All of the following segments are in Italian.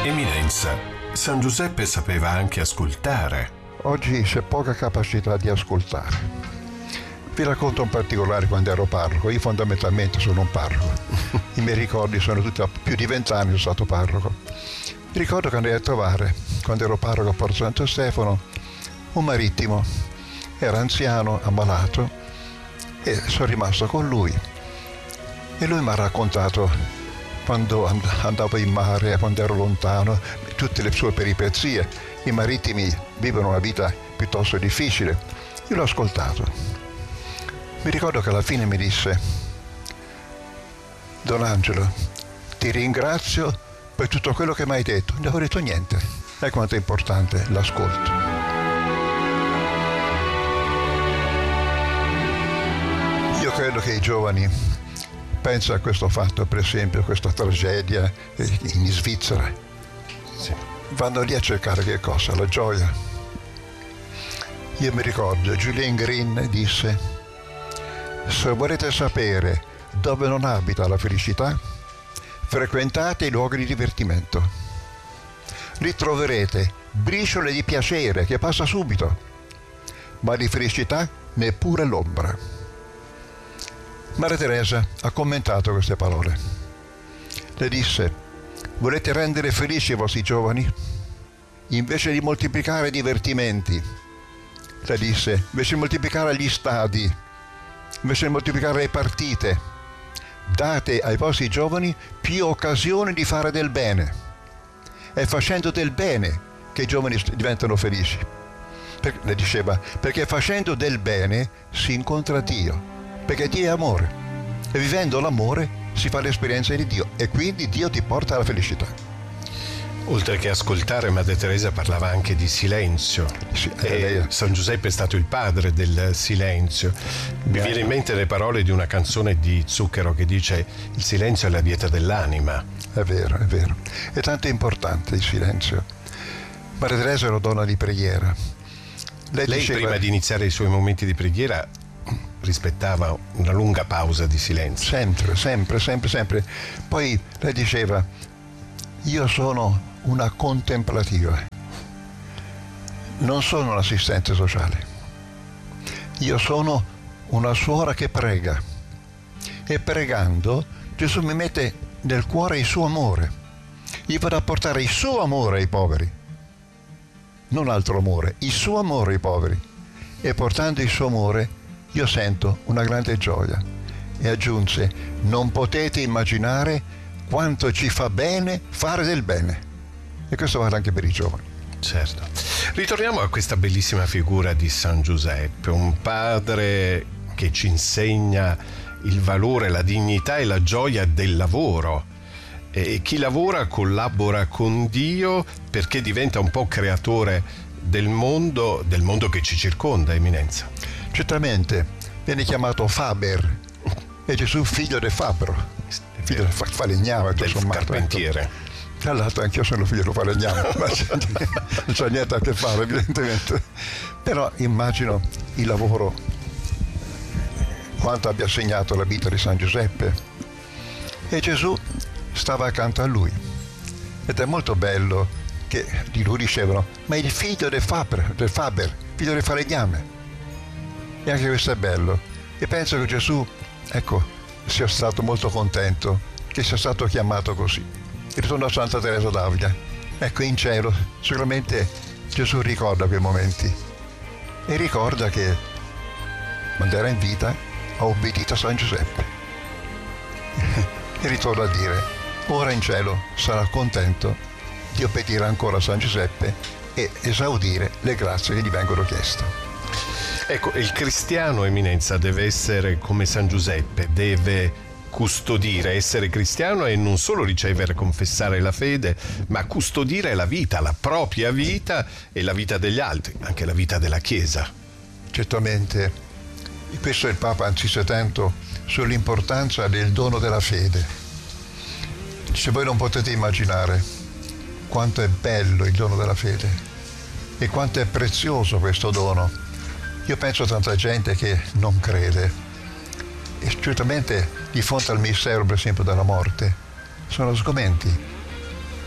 Eminenza, San Giuseppe sapeva anche ascoltare. Oggi c'è poca capacità di ascoltare. Vi racconto un particolare quando ero parroco. Io fondamentalmente sono un parroco. I miei ricordi sono tutti, a più di 20 anni sono stato parroco. Mi ricordo che andai a trovare, quando ero parroco a Porto Santo Stefano, un marittimo. Era anziano, ammalato, e sono rimasto con lui. E lui mi ha raccontato quando andavo in mare, quando ero lontano, tutte le sue peripezie. I marittimi vivono una vita piuttosto difficile. Io l'ho ascoltato. Mi ricordo che alla fine mi disse: Don Angelo, ti ringrazio per tutto quello che mi hai detto. Non avevo detto niente. Ecco quanto è importante l'ascolto. Io credo che i giovani, pensa a questo fatto, per esempio, questa tragedia in Svizzera. Sì. Vanno lì a cercare che cosa? La gioia. Io mi ricordo, Julian Green disse: se volete sapere dove non abita la felicità, frequentate i luoghi di divertimento. Lì troverete briciole di piacere che passa subito, ma di felicità neppure l'ombra. Maria Teresa ha commentato queste parole. Le disse: volete rendere felici i vostri giovani? Invece di moltiplicare i divertimenti, le disse, invece di moltiplicare gli stadi, invece di moltiplicare le partite, date ai vostri giovani più occasioni di fare del bene. È facendo del bene che i giovani diventano felici. Le diceva, perché facendo del bene si incontra Dio. Perché Dio è amore e vivendo l'amore si fa l'esperienza di Dio e quindi Dio ti porta alla felicità. Oltre che ascoltare, Madre Teresa parlava anche di silenzio. Sì, San Giuseppe è stato il padre del silenzio. Mi viene in mente le parole di una canzone di Zucchero che dice: il silenzio è la dieta dell'anima. È vero, è vero. È tanto importante il silenzio. Madre Teresa è una donna di preghiera. Lei diceva, prima di iniziare i suoi momenti di preghiera, rispettava una lunga pausa di silenzio. Sempre. Poi lei diceva: io sono una contemplativa, non sono un assistente sociale, io sono una suora che prega, e pregando Gesù mi mette nel cuore il suo amore. Io vado a portare il suo amore ai poveri, non altro amore, il suo amore ai poveri, e portando il suo amore io sento una grande gioia. E aggiunse: non potete immaginare quanto ci fa bene fare del bene. E questo vale anche per i giovani. Certo. Ritorniamo a questa bellissima figura di San Giuseppe, un padre che ci insegna il valore, la dignità e la gioia del lavoro. E chi lavora collabora con Dio perché diventa un po' creatore del mondo che ci circonda, Eminenza. Certamente, viene chiamato Faber, è Gesù figlio del fabbro, figlio del falegname, del carpentiere. Tra l'altro anch'io sono figlio del falegname, ma non c'è niente a che fare evidentemente. Però immagino il lavoro, quanto abbia segnato la vita di San Giuseppe. E Gesù stava accanto a lui. Ed è molto bello che di lui dicevano: ma è il figlio del Faber, figlio del falegname. E anche questo è bello. E penso che Gesù, sia stato molto contento che sia stato chiamato così. E ritorno a Santa Teresa d'Avila. Ecco, in cielo sicuramente Gesù ricorda quei momenti. E ricorda che quando era in vita ha obbedito a San Giuseppe. E ritorno a dire: ora in cielo sarà contento di obbedire ancora a San Giuseppe e esaudire le grazie che gli vengono chieste. Ecco, il cristiano, Eminenza, deve essere come San Giuseppe, deve custodire, essere cristiano e non solo ricevere, confessare la fede, ma custodire la vita, la propria vita e la vita degli altri, anche la vita della Chiesa. Certamente, questo il Papa insiste tanto sull'importanza del dono della fede. Se voi non potete immaginare quanto è bello il dono della fede e quanto è prezioso questo dono. Io penso a tanta gente che non crede e certamente di fronte al mistero, per esempio, della morte, sono sgomenti.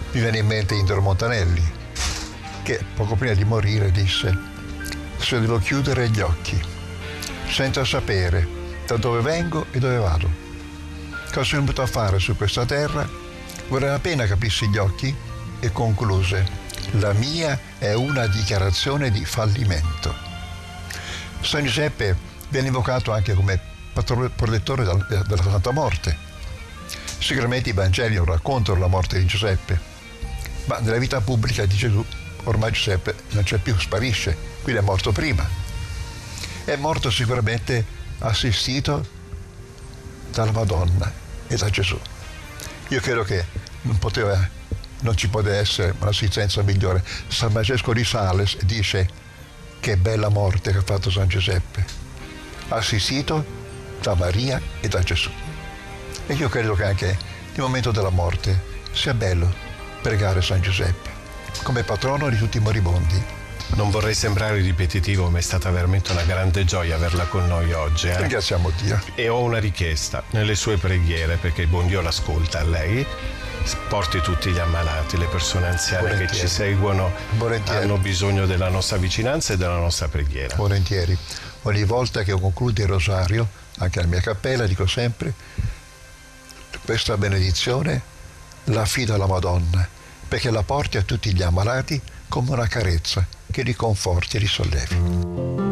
Mi viene in mente Indro Montanelli, che poco prima di morire disse: se devo chiudere gli occhi, senza sapere da dove vengo e dove vado, cosa sono venuto a fare su questa terra, vorrei appena che aprissi gli occhi, e concluse: la mia è una dichiarazione di fallimento. San Giuseppe viene invocato anche come protettore della Santa Morte. Sicuramente i Vangeli non raccontano la morte di Giuseppe, ma nella vita pubblica di Gesù ormai Giuseppe non c'è più, sparisce, quindi è morto prima. È morto sicuramente assistito dalla Madonna e da Gesù. Io credo che non ci poteva essere un'assistenza migliore. San Francesco di Sales dice: che bella morte che ha fatto San Giuseppe, assistito da Maria e da Gesù. E io credo che anche nel momento della morte sia bello pregare San Giuseppe come patrono di tutti i moribondi. Non vorrei sembrare ripetitivo, ma è stata veramente una grande gioia averla con noi oggi. Ringraziamo Dio. E ho una richiesta: nelle sue preghiere, perché il buon Dio l'ascolta, lei porti tutti gli ammalati, le persone anziane che ci seguono, hanno bisogno della nostra vicinanza e della nostra preghiera. Volentieri. Ogni volta che concludo il rosario, anche alla mia cappella, dico sempre: questa benedizione la affido alla Madonna, perché la porti a tutti gli ammalati come una carezza che li conforti e li sollevi.